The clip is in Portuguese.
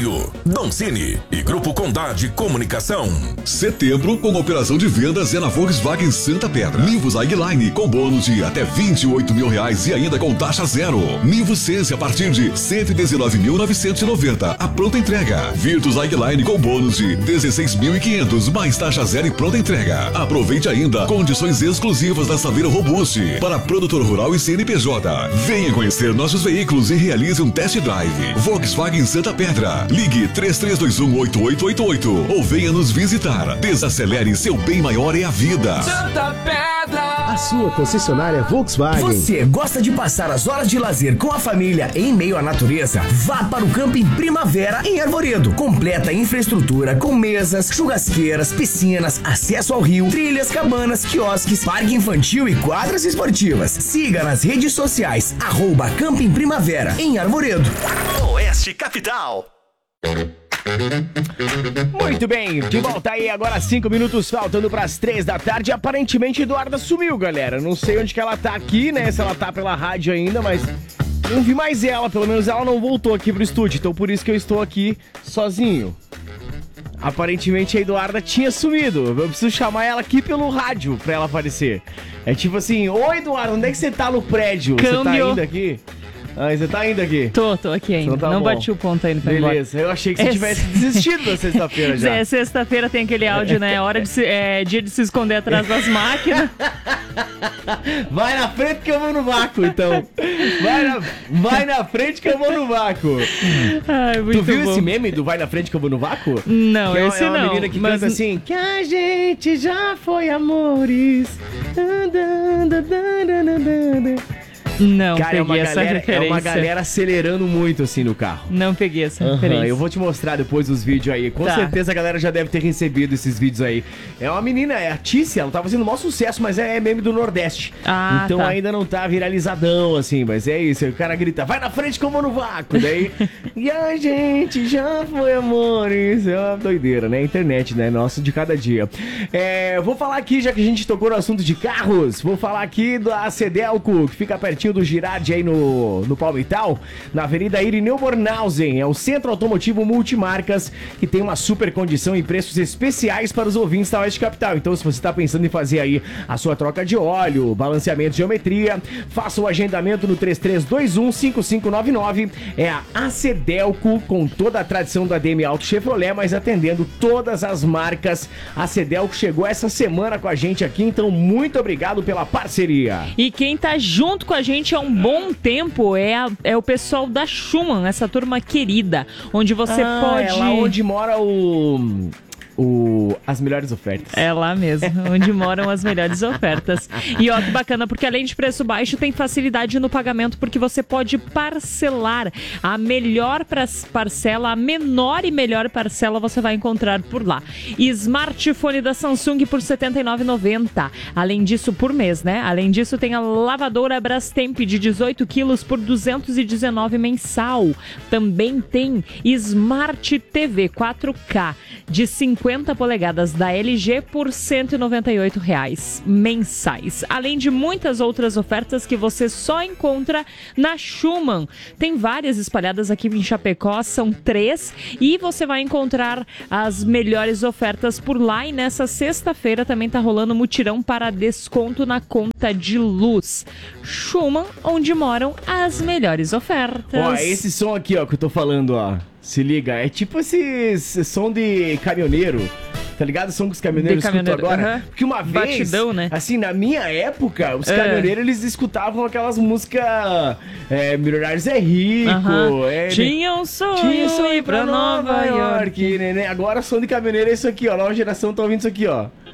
Apoio Doncini e Grupo Condade Comunicação. Setembro com operação de vendas é na Volkswagen Santa Pedra. Nivus Highline com bônus de até R$28 mil e ainda com taxa zero. Nivus Sense a partir de R$119.990. A pronta entrega. Virtus Highline com bônus de R$16.500 mais taxa zero e pronta entrega. Aproveite ainda condições exclusivas da Saveiro Robust para produtor rural e CNPJ. Venha conhecer nossos veículos e realize um test drive. Volkswagen Santa Pedra. Ligue 33218888 ou venha nos visitar. Desacelere, seu bem maior é a vida. Santa Pedra, a sua concessionária Volkswagen. Você gosta de passar as horas de lazer com a família em meio à natureza? Vá para o Camping Primavera em Arvoredo. Completa infraestrutura com mesas, churrasqueiras, piscinas, acesso ao rio, trilhas, cabanas, quiosques, parque infantil e quadras esportivas. Siga nas redes sociais @Camping Primavera em Arvoredo. Oeste Capital. Muito bem, de volta aí agora 5 minutos faltando para as 3 da tarde. Aparentemente Eduarda sumiu, galera. Não sei onde que ela tá aqui, né? Se ela tá pela rádio ainda, mas não vi mais ela. Pelo menos ela não voltou aqui pro estúdio. Então por isso que eu estou aqui sozinho. Aparentemente a Eduarda tinha sumido. Eu preciso chamar ela aqui pelo rádio pra ela aparecer. É tipo assim: oi Eduarda, onde é que você tá no prédio? Câmbio. Você tá indo aqui? Ah, você tá indo aqui? Tô aqui ainda. Então tá não bom. Bati o ponto ainda pra ir Beleza, embora. eu achei que você tivesse desistido da sexta-feira já. É, sexta-feira tem aquele áudio, né? Dia de se esconder atrás das máquinas. Vai na frente que eu vou no vácuo, então. Vai na frente que eu vou no vácuo. Ai, muito Tu viu bom. esse meme do vai na frente que eu vou no vácuo? Não, que esse é uma não. menina que canta assim: que a gente já foi amores. Não, Cara, peguei essa referência. é uma galera acelerando muito assim no carro. Não peguei essa referência. Eu vou te mostrar depois os vídeos aí. Com Tá. certeza a galera já deve ter recebido esses vídeos aí. É uma menina, é a Tícia, ela tá fazendo o maior sucesso, mas é meme do Nordeste. Ah, então tá. ainda não tá viralizadão, assim, mas é isso. O cara grita: vai na frente que eu vou no vácuo. Daí, e a gente já foi amores. É uma doideira, né? Internet, né? Nossa, de cada dia. Eu vou falar aqui, já que a gente tocou no assunto de carros, vou falar aqui da Cedelco, que fica pertinho do Girardi aí no Palmital, na Avenida Irineu Bornhausen. É o centro automotivo multimarcas que tem uma super condição e preços especiais para os ouvintes da Oeste Capital. Então, se você está pensando em fazer aí a sua troca de óleo, balanceamento de geometria, faça o agendamento no 33215599. É a Cedelco, com toda a tradição da DM Auto Chevrolet, mas atendendo todas as marcas. A Cedelco chegou essa semana com a gente aqui, então muito obrigado pela parceria. E quem tá junto com a gente há um bom tempo é o pessoal da Schumann, essa turma querida, onde você pode... É lá onde mora as melhores ofertas. É lá mesmo, onde moram as melhores ofertas. E ó, que bacana, porque além de preço baixo, tem facilidade no pagamento, porque você pode parcelar. A melhor parcela, a menor e melhor parcela você vai encontrar por lá. Smartphone da Samsung por R$ 79,90. Além disso, por mês, né? Além disso, tem a lavadora Brastemp de 18 quilos por R$ 219 mensal. Também tem Smart TV 4K de 50 polegadas da LG por R$ 198 mensais. Além de muitas outras ofertas que você só encontra na Schumann. Tem várias espalhadas aqui em Chapecó, são 3, e você vai encontrar as melhores ofertas por lá. E nessa sexta-feira também tá rolando mutirão para desconto na conta de luz. Schumann, onde moram as melhores ofertas. Ó, esse som aqui, ó, que eu tô falando, ó. Se liga, é tipo esse som de caminhoneiro. Tá ligado? O som que os caminhoneiros escutam agora. Porque uma vez, batidão, né? assim, na minha época, os caminhoneiros, eles escutavam aquelas músicas Milionários é Rico. Tinha um sonho ir pra Nova York. Né? Agora o som de caminhoneiro é isso aqui, ó. A nova geração tá ouvindo isso aqui, ó.